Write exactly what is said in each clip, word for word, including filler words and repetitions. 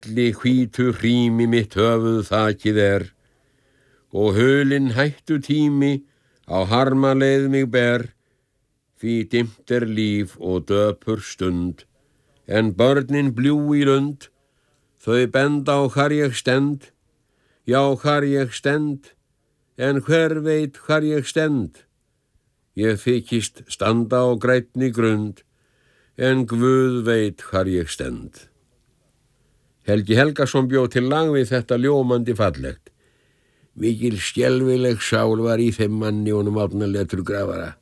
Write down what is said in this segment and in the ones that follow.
Gulli hvítu hrími mitt höfuð þakið er, og hulinn hættu tími á harmaleið mig ber, því dimmt er líf og döpur stund, en börnin bljúg í lund, þau benda á hvar ég stend, já hvar ég stend, en hver veit hvar ég stend? Ég þykist standa á grænni grund, en Guð veit hvar ég stend. Helgi Helgason bjó til lag við þetta ljómandi fallegt. Mikil skelfileg sál var í þeim manni honum Árna leturgrafara.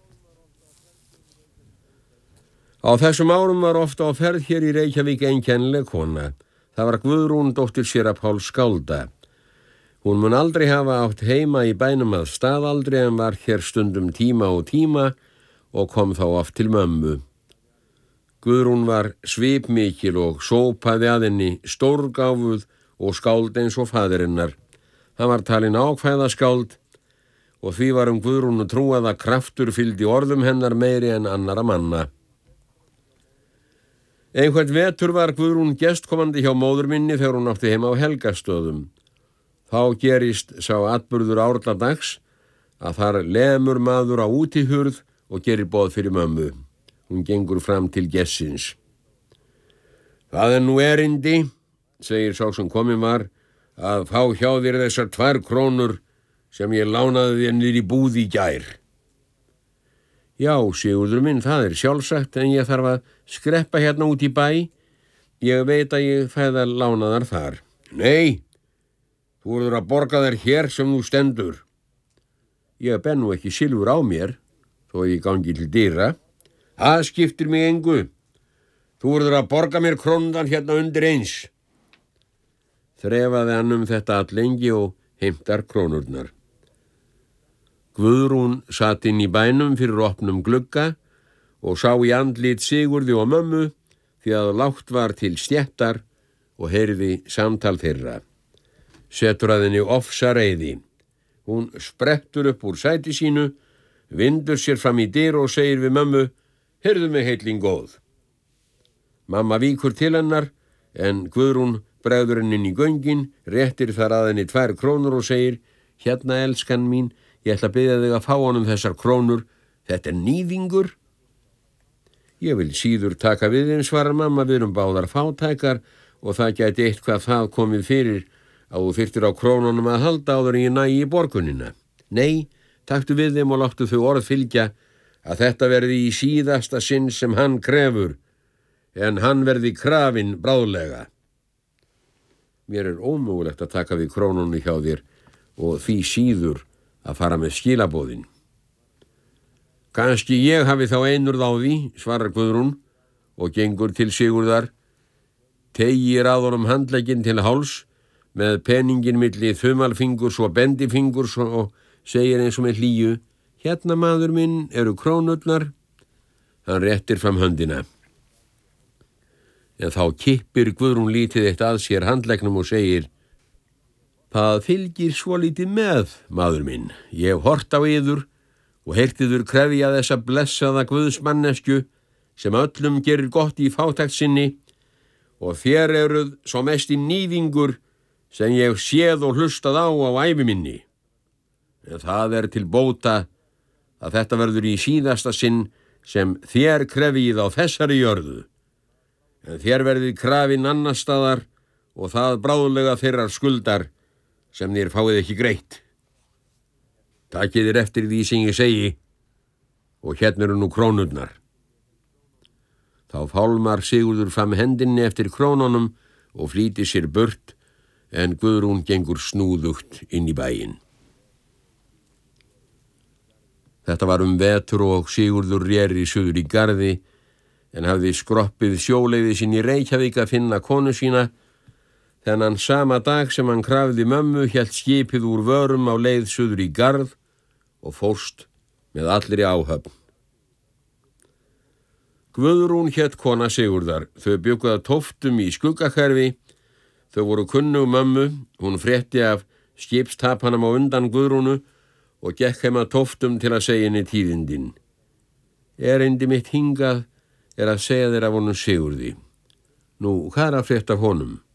Á þessum árum var ofta á ferð hér í Reykjavík einkennileg kona. Það var Guðrún dóttir séra Páls skálda. Hún mun aldrei hafa átt heima í bænum að staðaldri en var hér stundum tíma og tíma og kom þá oft til mömmu. Guðrún var svipmikil og sópaði að henni stórgáfuð og skáld eins og faðirinnar. Hann var talinn ákvæða skáld og því var um Guðrúnu trúað að kraftur fylgdi orðum hennar meiri en annara manna. Einhvern vetur var Guðrún gestkomandi hjá móður minni þegar hún átti heima á Helgastöðum. Þá gerist sá atburður árladags að þar lemur maður á útihurð og gerir boð fyrir mömmu. Hún gengur fram til gestsins. Það er nú erindi, segir sá sem kominn var, að fá hjá þér þessar tvær krónur sem ég lánaði þér niður í búð í gær. Já, Sigurður minn, það er sjálfsagt, en ég þarf að skreppa hérna út í bæ. Ég veit að ég fæði að lána þar þar. Nei, þú verður að borga þér hér sem þú stendur. Ég ber nú ekki silfur á mér, þó ég gangi til dyra. Það skiptir mig engu. Þú verður að borga mér krónundan hérna undir eins. Þrefaði hann um þetta allengi og heimtar krónurnar. Guðrún satt inn í bænum fyrir opnum glugga og sá í andlit Sigurði og mömmu því að lágt var til stéttar og heyrði samtal þeirra. Setur að henni ofsa reiði. Hún sprettur upp úr sæti sínu, vindur sér fram í dyr og segir við mömmu: Heyrðu mig heillin góð. Mamma víkur til hennar, en Guðrún bregður henni inn í göngin, réttir þar að henni tvær krónur og segir: Hérna, elskan mín, ég ætla að biðja þig að fá honum þessar krónur. Þetta er níðingur. Ég vil síður taka við þeim, svarar mamma, við erum báðar fátækar og það gæti eitthvað það komið fyrir að þú þyrftir á krónunum að halda áður en ég nægi í borgunina. Nei, taktu við þeim og láttu þau orð fylgja að þetta verði í síðasta sinn sem hann krefur, en hann verði krafinn bráðlega. Mér er ómögulegt að taka við krónunni hjá þér og því síður að fara með skilaboðin. Kannski ég hafi þá einurð á því, svarar Guðrún og gengur til Sigurðar, tegir að honum handlegginn til háls með peningin milli þumalfingurs og bendifingurs og segir eins og með hlýju: Hérna, maður minn, eru krónurnar. Hann réttir fram höndina. En þá kippir Guðrún lítið eitt að sér handleggnum og segir: Það fylgir svolítið með, maður minn. Ég hef hort á yður og heyrt yður krefja þessa blessaða Guðsmannesku sem öllum gerir gott í fátækt sinni og þér eruð svo mest í níðingur sem ég séð og hlustað á á ævi minni. En það er til bóta að þetta verður í síðasta sinn sem þér krefjið á þessari jörðu. En þér verðið krafinn annars staðar og það bráðlega þeirrar skuldar sem þér fáið ekki greitt. Takið þér eftir því sem ég segi og hérna eru nú krónurnar. Þá fálmar Sigurður fram hendinni eftir krónunum og flýtir sér burt, en Guðrún gengur snúðugt inn í bæinn. Þetta var um vetur og Sigurður réri suður í garði, en hafði skroppið sjóleiði sín í Reykjavík að finna konu sína. Þennan sama dag sem hann krafði mömmu hélt skipið úr vörum á leið suður í garð og fórst með allri áhöfn. Guðrún hét kona Sigurðar. Þau bjuggu að Tóftum í Skuggahverfi. Þau voru kunnug mömmu. Hún frétti af skipstapanum á undan Guðrúnu og gekk heim að Tóftum til að segja henni tíðindin. Erindi mitt hingað er að segja þér af honum Sigurði. Nú, hvað er að frétta af honum?